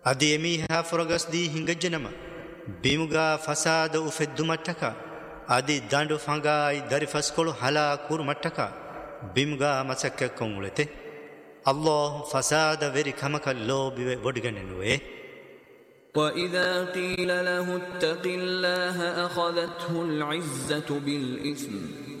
adi emiha furagas di hinga janama bimuga fasada ufeddu mattaka adi dandu fangai dari faskolu hala kur mattaka bimuga masakkakkon ulete Allah fasada veri kamakallo biwe wodiganenuwe. وإذا قيل له اتق الله أخذته العزة بالإثم